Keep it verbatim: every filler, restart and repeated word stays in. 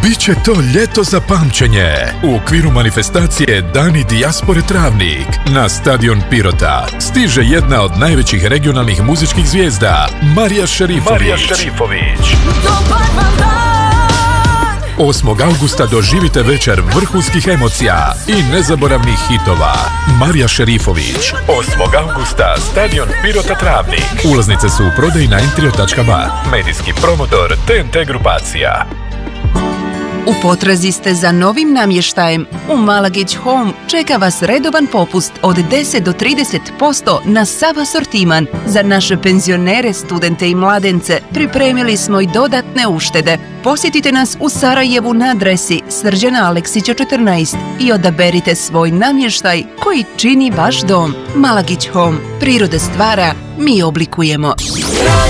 Biće to ljeto za pamćenje. U okviru manifestacije Dani dijaspore Travnik na stadion Pirota stiže jedna od najvećih regionalnih muzičkih zvijezda, Marija Šerifović. Marija Šerifović. osmog augusta doživite večer vrhunskih emocija i nezaboravnih hitova. Marija Šerifović. osmog augusta, stadion Pirota Travnik. Ulaznice su u prodaji na entrio tačka ba. Medijski promotor T N T grupacija. U potrazi ste za novim namještajem? U Malagić Home čeka vas redovan popust od deset do trideset posto na sav asortiman. Za naše penzionere, studente i mladence pripremili smo i dodatne uštede. Posjetite nas u Sarajevu na adresi Srđana Aleksića četrnaest i odaberite svoj namještaj koji čini vaš dom. Malagić Home. Prirode stvara, mi oblikujemo.